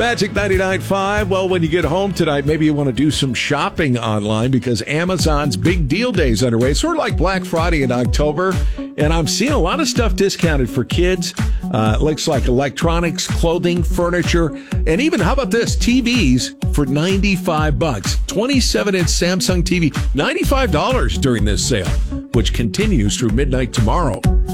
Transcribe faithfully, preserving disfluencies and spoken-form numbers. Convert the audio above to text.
Magic ninety-nine point five. Well, when you get home tonight, maybe you want to do some shopping online because Amazon's big deal day is underway. Sort of like Black Friday in October. And I'm seeing a lot of stuff discounted for kids. Uh, looks like electronics, clothing, furniture, and even, how about this, T Vs for ninety-five bucks. twenty-seven inch Samsung T V, ninety-five dollars during this sale, which continues through midnight tomorrow.